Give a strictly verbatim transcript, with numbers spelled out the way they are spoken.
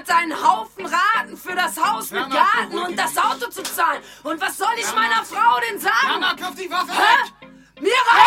hat einen Haufen Raten für das Haus mit Bernhard, Garten beruhig und das dich. Auto zu zahlen. Und was soll ich Bernhard. meiner Frau denn sagen? Bernhard, wirf die Waffe Hä? weg! Mir reicht